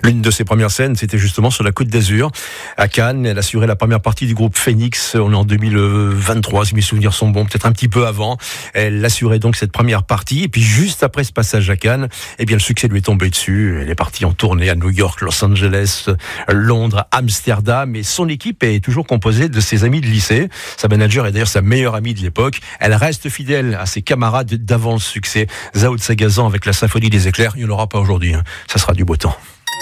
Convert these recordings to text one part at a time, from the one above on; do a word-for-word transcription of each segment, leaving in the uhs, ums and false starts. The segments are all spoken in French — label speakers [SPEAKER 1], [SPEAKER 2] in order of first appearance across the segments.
[SPEAKER 1] L'une de ses premières scènes, c'était justement sur la Côte d'Azur, à Cannes. Elle assurait la première partie du groupe Phoenix. On est en deux mille vingt-trois, si mes souvenirs sont bons, peut-être un petit peu avant. Elle assurait donc cette première partie. Et puis juste après ce passage à Cannes, eh bien le succès lui est tombé dessus. Elle est partie en tournée à New York, Los Angeles, Londres, Amsterdam. Et son équipe est toujours composée de ses amis de lycée. Sa manager est d'ailleurs sa meilleure amie de l'époque. Elle reste fidèle à ses camarades d'avant le succès. Zao Sagazan avec la Symphonie des éclairs. Il n'y en aura pas aujourd'hui. Hein. Ça sera du beau temps.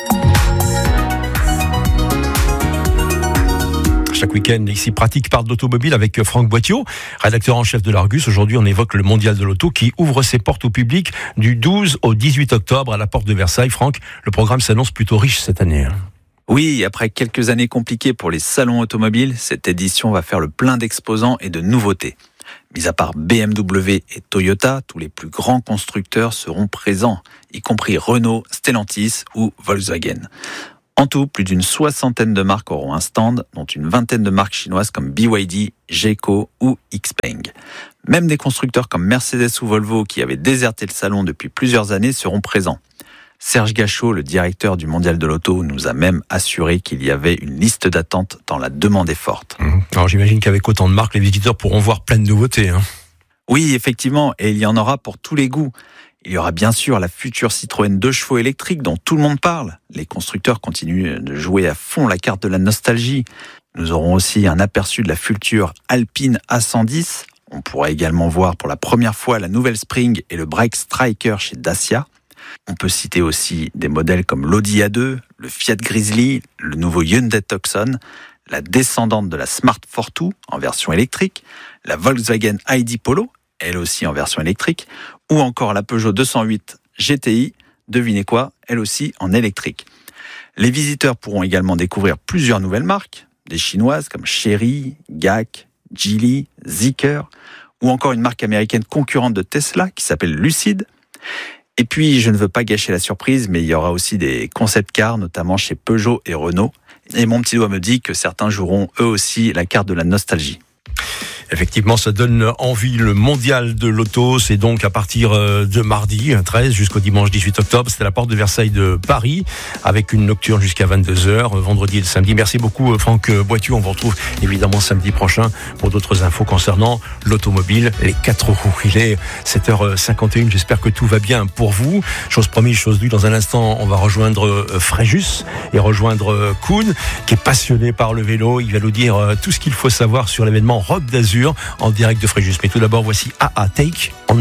[SPEAKER 1] Chaque week-end, ici, pratique part d'automobile avec Franck Boittiot, rédacteur en chef de l'Argus. Aujourd'hui, on évoque le mondial de l'auto qui ouvre ses portes au public du douze au dix-huit octobre à la porte de Versailles. Franck, le programme s'annonce plutôt riche cette année.
[SPEAKER 2] Oui, après quelques années compliquées pour les salons automobiles, cette édition va faire le plein d'exposants et de nouveautés. Mis à part B M W et Toyota, tous les plus grands constructeurs seront présents, y compris Renault, Stellantis ou Volkswagen. En tout, plus d'une soixantaine de marques auront un stand, dont une vingtaine de marques chinoises comme B Y D, Geco ou Xpeng. Même des constructeurs comme Mercedes ou Volvo qui avaient déserté le salon depuis plusieurs années seront présents. Serge Gachot, le directeur du Mondial de l'Auto, nous a même assuré qu'il y avait une liste d'attente tant la demande est forte.
[SPEAKER 1] Mmh. Alors j'imagine qu'avec autant de marques, les visiteurs pourront voir plein de nouveautés. Hein.
[SPEAKER 2] Oui, effectivement, et il y en aura pour tous les goûts. Il y aura bien sûr la future Citroën deux chevaux électrique dont tout le monde parle. Les constructeurs continuent de jouer à fond la carte de la nostalgie. Nous aurons aussi un aperçu de la future Alpine A cent dix. On pourra également voir pour la première fois la nouvelle Spring et le Break Striker chez Dacia. On peut citer aussi des modèles comme l'Audi A deux, le Fiat Grizzly, le nouveau Hyundai Tucson, la descendante de la Smart Fortwo en version électrique, la Volkswagen I D Polo, elle aussi en version électrique, ou encore la Peugeot deux cent huit G T I, devinez quoi, elle aussi en électrique. Les visiteurs pourront également découvrir plusieurs nouvelles marques, des chinoises comme Chery, G A C, Geely, Zeekr, ou encore une marque américaine concurrente de Tesla qui s'appelle Lucid. Et puis, je ne veux pas gâcher la surprise, mais il y aura aussi des concept cars, notamment chez Peugeot et Renault. Et mon petit doigt me dit que certains joueront eux aussi la carte de la nostalgie.
[SPEAKER 1] Effectivement, ça donne envie. Le mondial de l'auto, c'est donc à partir de mardi treize jusqu'au dimanche dix-huit octobre. C'est à la porte de Versailles de Paris, avec une nocturne jusqu'à vingt-deux heures, vendredi et le samedi. Merci beaucoup Franck Boittiot. On vous retrouve évidemment samedi prochain pour d'autres infos concernant l'automobile, les quatre roues. Il est sept heures cinquante et une. J'espère que tout va bien pour vous. Chose promise, chose due. Dans un instant, on va rejoindre Fréjus et rejoindre Kuhn, qui est passionné par le vélo. Il va nous dire tout ce qu'il faut savoir sur l'événement Rock d'Azur en direct de Fréjus. Mais tout d'abord, voici A A Take on